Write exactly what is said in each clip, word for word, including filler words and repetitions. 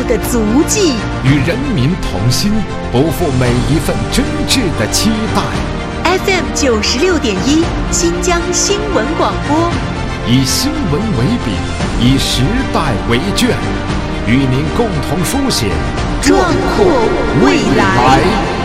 的足迹， 与人民同心，不负每一份真挚的期待。 F M 九十六点一，新疆新闻广播， 以新闻为笔，以时代为卷，与您共同书写壮阔未来。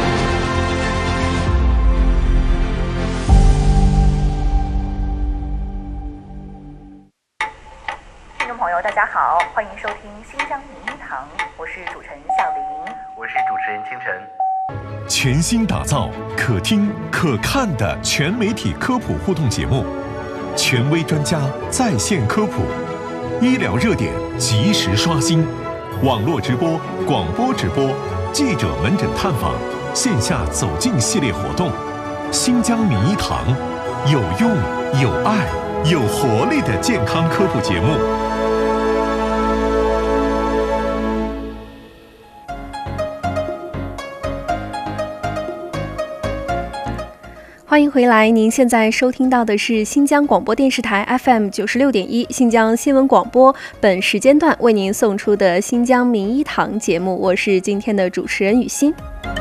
听众朋友，大家好，欢迎收听新疆名医堂，我是主持人小林， 我是主持人清晨。 全新打造可听可看的全媒体科普互动节目，权威专家在线科普，医疗热点及时刷新，网络直播、广播直播，记者门诊探访，线下走进系列活动。新疆名医堂，有用、有爱、有活力的健康科普节目。 欢迎回来，您现在收听到的是新疆广播电视台 F M 九十六点一新疆新闻广播，本时间段为您送出的新疆名医堂节目，我是今天的主持人雨欣。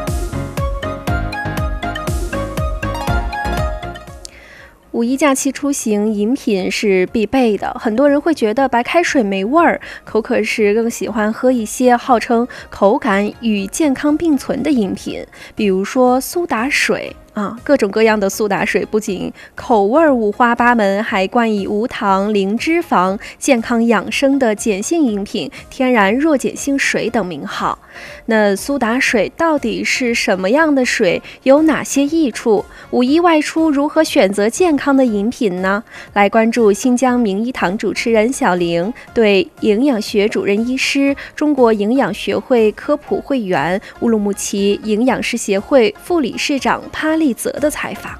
五一假期出行，饮品是必备的。很多人会觉得白开水没味儿，口渴时更喜欢喝一些号称口感与健康并存的饮品，比如说苏打水。啊，各种各样的苏打水不仅口味五花八门，还冠以无糖、零脂肪、健康养生的碱性饮品、天然弱碱性水等名号。那苏打水到底是什么样的水？有哪些益处？五一外出如何选择健康的饮品呢？来关注新疆名医堂主持人小玲对营养学主任医师、中国营养学会科普会员、乌鲁木齐营养师协会副理事长帕利泽的采访。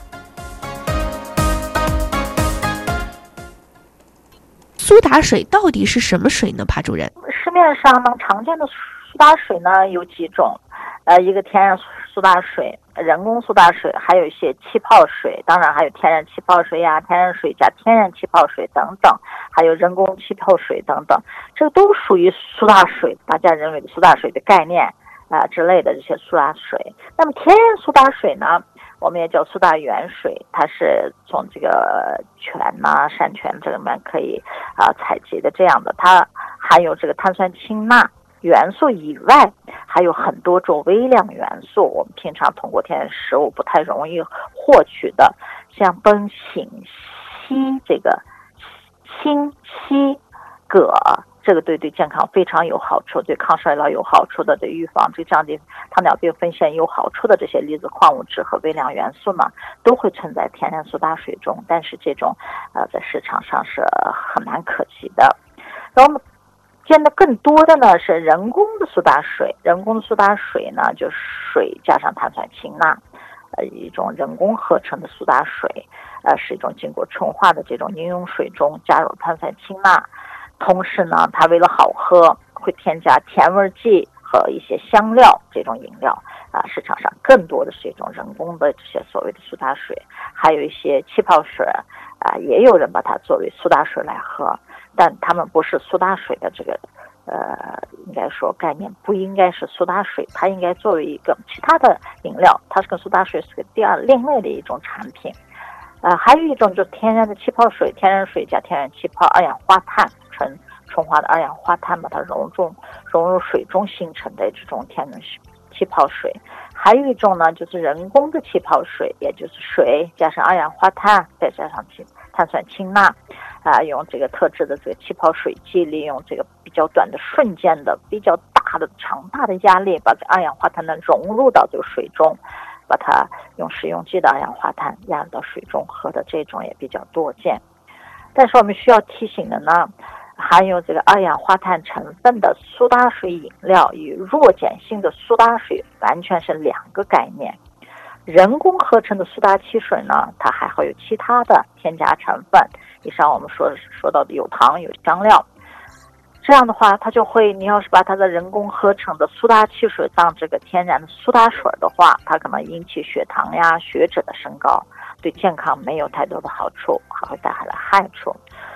苏打水到底是什么水呢？帕主任， 市面上呢常见的苏打水呢有几种，呃，一个天然苏打水、人工苏打水，还有一些气泡水，当然还有天然气泡水呀、天然水加天然气泡水等等，还有人工气泡水等等，这个都属于苏打水，大家认为的苏打水的概念啊、呃、之类的这些苏打水。那么天然苏打水呢，我们也叫苏打原水，它是从这个泉呐、啊、山泉这里面可以啊、呃、采集的这样的，它含有这个碳酸氢钠元素以外，还有很多种微量元素，我们平常通过天然食物不太容易获取的，像苯、锌、硒，这个氢、硒、铬，这个对对健康非常有好处，对抗衰老有好处的，对预防这降低糖尿病风险有好处的这些离子矿物质和微量元素呢，都会存在天然苏打水中，但是这种呃在市场上是很难可及的。然后见的更多的呢是人工的苏打水，人工的苏打水呢就是水加上碳酸氢钠，呃一种人工合成的苏打水，呃是一种经过纯化的这种饮用水中加入碳酸氢钠，同时呢它为了好喝会添加甜味剂和一些香料，这种饮料啊、呃、市场上更多的是一种人工的这些所谓的苏打水，还有一些气泡水啊、呃、也有人把它作为苏打水来喝，但它们不是苏打水的这个呃，应该说概念不应该是苏打水，它应该作为一个其他的饮料，它是跟苏打水是个第二另类的一种产品。呃，还有一种就是天然的气泡水，天然水加天然气泡二氧化碳，纯纯化的二氧化碳把它融入融入水中形成的这种天然气泡水。还有一种呢就是人工的气泡水，也就是水加上二氧化碳再加上碳酸氢钠啊、呃，用这个特制的这个气泡水剂，利用这个比较短的瞬间的比较大的强大的压力，把这二氧化碳呢融入到这个水中，把它用食用剂的二氧化碳压入到水中喝的这种也比较多见。但是我们需要提醒的呢，含有这个二氧化碳成分的苏打水饮料与弱碱性的苏打水完全是两个概念。人工合成的苏打汽水呢，它还会有其他的添加成分，以上我们说说到的有糖有香料，这样的话它就会，你要是把它的人工合成的苏打汽水当这个天然的苏打水的话，它可能引起血糖呀血脂的升高，对健康没有太多的好处，还会带来害处。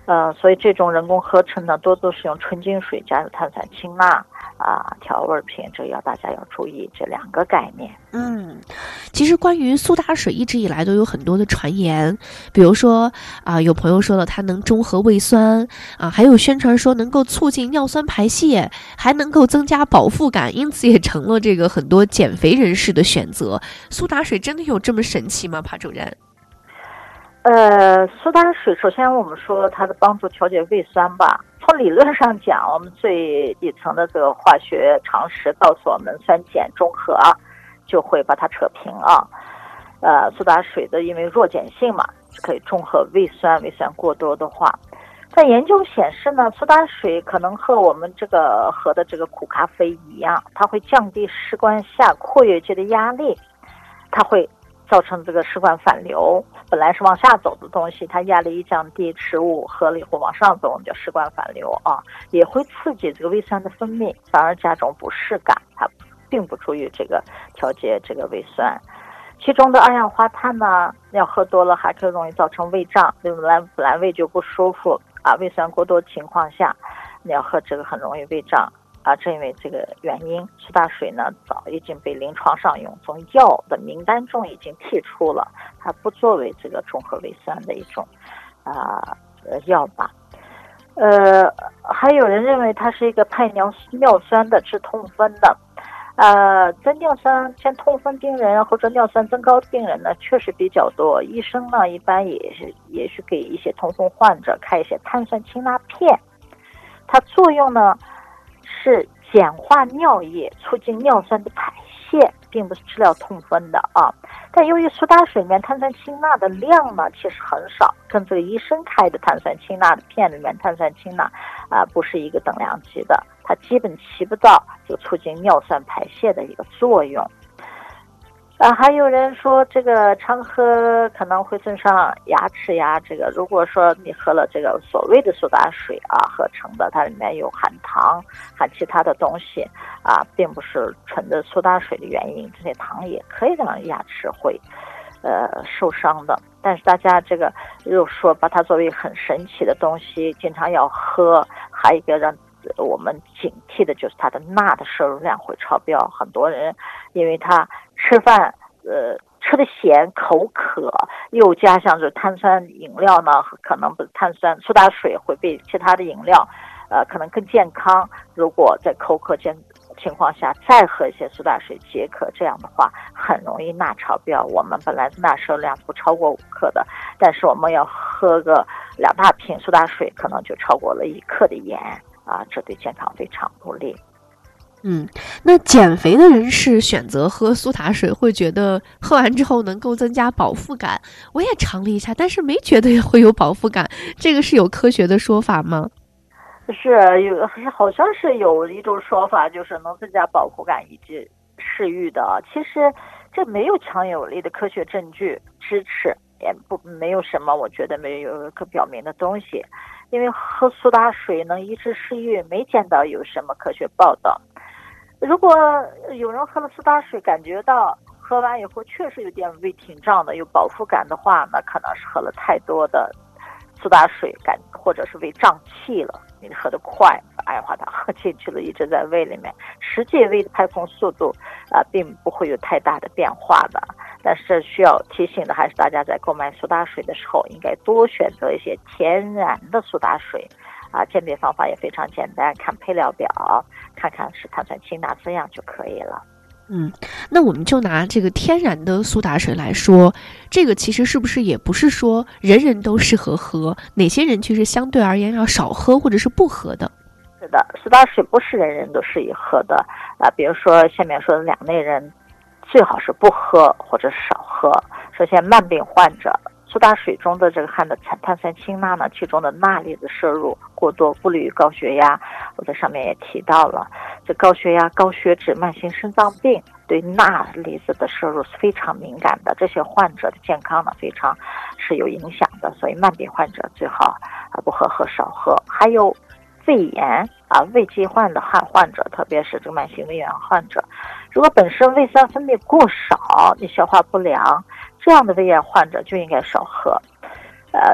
呃，所以这种人工合成呢，多都是用纯净水加入碳酸氢钠啊调味品，这要大家要注意这两个概念。 嗯，其实关于苏打水一直以来都有很多的传言，比如说啊、呃，有朋友说了它能中和胃酸啊，还有宣传说能够促进尿酸排泄，还能够增加饱腹感，因此也成了这个很多减肥人士的选择。苏打水真的有这么神奇吗，帕主任？ 呃，苏打水首先我们说它的帮助调节胃酸吧。从理论上讲，我们最底层的这个化学常识告诉我们，酸碱中和就会把它扯平啊。呃，苏打水的因为弱碱性嘛，可以中和胃酸，胃酸过多的话，在研究显示呢，苏打水可能和我们这个喝的这个苦咖啡一样，它会降低食管下括约肌的压力，它会造成这个食管反流，本来是往下走的东西，它压力一降低，食物喝了以后往上走，我们叫食管反流啊，也会刺激这个胃酸的分泌，反而加重不适感，它并不助于这个调节这个胃酸。其中的二氧化碳呢，要喝多了还可以容易造成胃胀，本来本来胃就不舒服啊，胃酸过多情况下，你要喝这个很容易胃胀。啊，正因为这个原因，苏打水呢早已经被临床上用，从药的名单中已经剔出了，它不作为这个中和胃酸的一种啊呃药吧。呃，还有人认为它是一个派尿尿酸的、治痛风的。呃，在尿酸像痛风病人或者尿酸增高的病人呢，确实比较多。医生呢一般也是也是给一些痛风患者开一些碳酸氢钠片，它作用呢是简化尿液，促进尿酸的排泄，并不是治疗痛风的啊。但由于苏打水里面碳酸氢钠的量呢其实很少，跟这个医生开的碳酸氢钠的片里面碳酸氢钠啊、呃、不是一个等量级的，它基本起不到就促进尿酸排泄的一个作用。啊，还有人说这个常喝可能会损伤牙齿呀，这个如果说你喝了这个所谓的苏打水啊合成的，它里面有含糖含其他的东西啊，并不是纯的苏打水的原因，这些糖也可以让牙齿会呃受伤的。但是大家这个又说把它作为很神奇的东西经常要喝，还有一个让我们警惕的就是它的钠的摄入量会超标，很多人因为他吃饭呃吃的咸口渴，又加上这碳酸饮料呢，可能不碳酸苏打水会比其他的饮料呃可能更健康，如果在口渴健情况下再喝一些苏打水解渴，这样的话很容易钠超标。我们本来钠摄入量不超过五克的，但是我们要喝个两大瓶苏打水可能就超过了一克的盐啊，这对健康非常不利。 嗯，那减肥的人士选择喝苏打水，会觉得喝完之后能够增加饱腹感。我也尝了一下，但是没觉得会有饱腹感，这个是有科学的说法吗？ 是有，好像是有一种说法，就是能增加饱腹感以及食欲的。其实这没有强有力的科学证据支持，也不没有什么，我觉得没有可表明的东西。因为喝苏打水能抑制食欲，没见到有什么科学报道。如果有人喝了苏打水，感觉到喝完以后确实有点胃挺胀的，有饱腹感的话，那可能是喝了太多的苏打水感，或者是胃胀气了。你喝得快，把二氧化碳喝进去了，一直在胃里面，实际胃的排空速度啊、呃，并不会有太大的变化的。但是需要提醒的还是大家在购买苏打水的时候，应该多选择一些天然的苏打水啊。鉴别方法也非常简单，看配料表，看看是碳酸氢钠这样就可以了。 嗯，那我们就拿这个天然的苏打水来说，这个其实是不是也不是说人人都适合喝？哪些人其实相对而言要少喝或者是不喝的？ 是的，苏打水不是人人都适宜喝的啊。比如说下面说的两类人，最好是不喝或者少喝。首先，慢病患者，苏打水中的这个含的碳酸氢钠呢，其中的钠离子摄入过多，不利于高血压。我在上面也提到了，这高血压、高血脂、慢性肾脏病对钠离子的摄入是非常敏感的，这些患者的健康呢非常是有影响的。所以慢病患者最好啊不喝喝少喝。还有胃炎啊、胃疾患的患患者，特别是这个慢性胃炎患者，如果本身胃酸分泌过少，你消化不良，这样的胃炎患者就应该少喝。呃，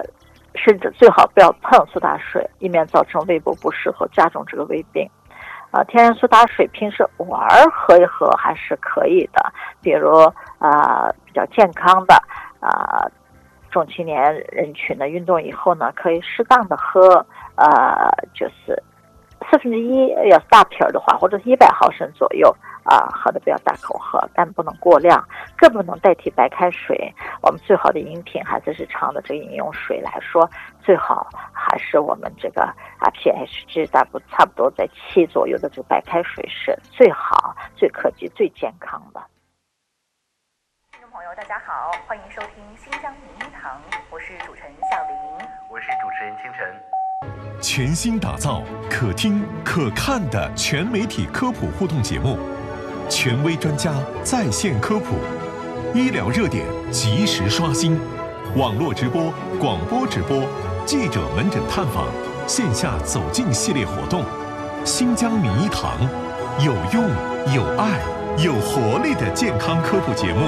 甚至最好不要碰苏打水，以免造成胃部不适和加重这个胃病。呃，天然苏打水平时偶尔喝一喝还是可以的，比如啊、呃、比较健康的啊、呃、中青年人群呢，运动以后呢可以适当的喝，呃就是四分之一，要是大瓶的话，或者是一百毫升左右啊、呃，喝的不要大口喝，但不能过量，更不能代替白开水。我们最好的饮品还是日常的这个饮用水来说，最好还是我们这个啊 pH 值大不差不多在七左右的这个白开水是最好、最科技、最健康的。 听众朋友，大家好，欢迎收听新疆名医堂，我是主持人小林， 我是主持人清晨。 全新打造可听可看的全媒体科普互动节目，权威专家在线科普，医疗热点及时刷新，网络直播、广播直播、记者门诊探访、线下走进系列活动。新疆名医堂，有用、有爱、有活力的健康科普节目。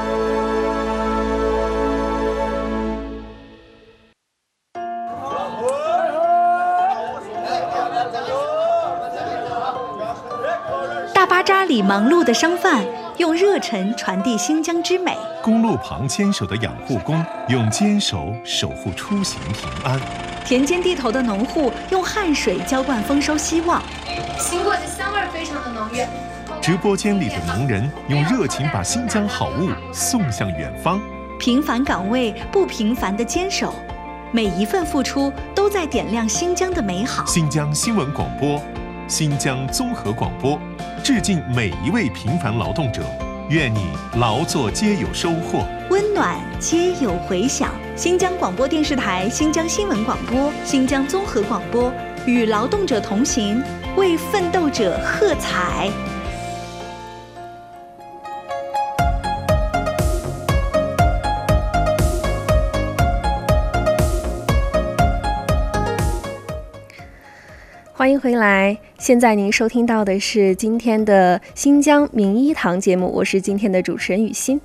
大巴扎里忙碌的商贩用热忱传递新疆之美， 公路旁坚守的养护工用坚守守护出行平安， 田间地头的农户用汗水浇灌丰收希望， 行过这香味非常的浓郁。 直播间里的农人用热情把新疆好物送向远方。 平凡岗位不平凡的坚守，每一份付出都在点亮新疆的美好。 新疆新闻广播，新疆综合广播，致敬每一位平凡劳动者，愿你劳作皆有收获， 温暖皆有回响。新疆广播电视台、新疆新闻广播、新疆综合广播与劳动者同行，为奋斗者喝彩。 欢迎回来，现在您收听到的是今天的新疆名医堂节目，我是今天的主持人雨欣。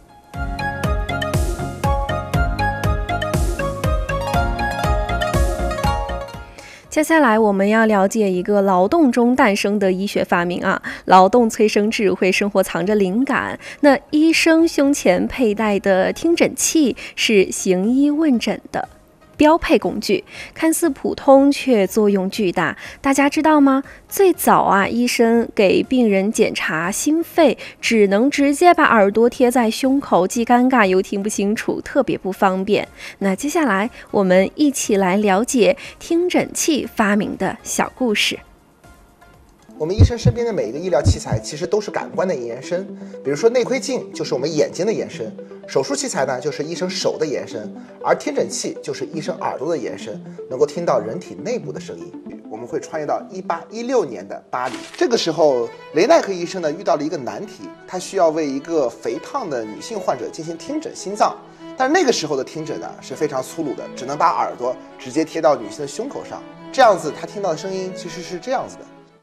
接下来我们要了解一个劳动中诞生的医学发明啊，劳动催生智慧，生活藏着灵感。那医生胸前佩戴的听诊器是行医问诊的标配工具，看似普通却作用巨大。大家知道吗？最早啊，医生给病人检查心肺，只能直接把耳朵贴在胸口，既尴尬又听不清楚，特别不方便。那接下来我们一起来了解听诊器发明的小故事。 我们医生身边的每一个医疗器材其实都是感官的延伸，比如说内窥镜就是我们眼睛的延伸，手术器材呢就是医生手的延伸，而听诊器就是医生耳朵的延伸，能够听到人体内部的声音。我们会穿越到一八一六年的巴黎，这个时候雷奈克医生呢遇到了一个难题，他需要为一个肥胖的女性患者进行听诊心脏，但是那个时候的听诊呢是非常粗鲁的，只能把耳朵直接贴到女性的胸口上，这样子他听到的声音其实是这样子的，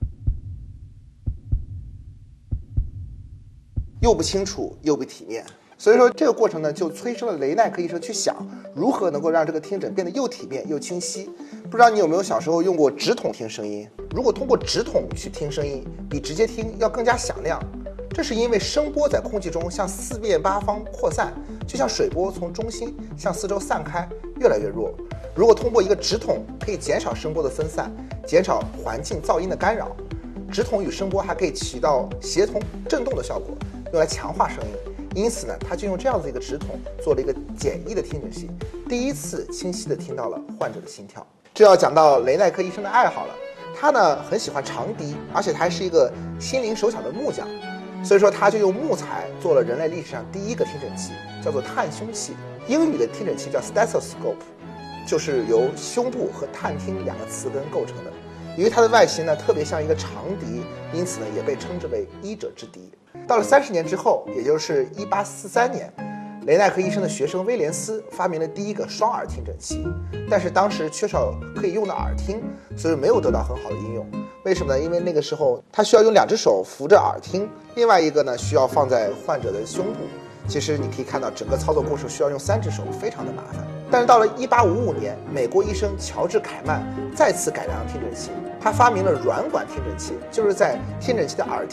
又不清楚又不体面。所以说这个过程呢，就催生了雷奈克医生去想如何能够让这个听诊变得又体面又清晰。不知道你有没有小时候用过直筒听声音？如果通过直筒去听声音，比直接听要更加响亮。这是因为声波在空气中向四面八方扩散，就像水波从中心向四周散开，越来越弱。如果通过一个直筒，可以减少声波的分散，减少环境噪音的干扰。直筒与声波还可以起到协同振动的效果，用来强化声音。因此呢，他就用这样子一个直筒做了一个简易的听诊器，第一次清晰地听到了患者的心跳。这要讲到雷奈克医生的爱好了，他呢很喜欢长笛，而且他还是一个心灵手巧的木匠，所以说他就用木材做了人类历史上第一个听诊器，叫做探胸器。英语的听诊器叫 stethoscope， 就是由胸部和探听两个词根构成的。由于它的外形呢特别像一个长笛，因此呢也被称之为医者之笛。到了三十年之后，也就是一八四三年，雷奈克医生的学生威廉斯发明了第一个双耳听诊器，但是当时缺少可以用的耳听，所以没有得到很好的应用。为什么呢？因为那个时候他需要用两只手扶着耳听，另外一个呢需要放在患者的胸部。其实你可以看到整个操作过程需要用三只手，非常的麻烦。 但是到了一八五五年，美国医生乔治凯曼再次改良听诊器，他发明了软管听诊器，就是在听诊器的耳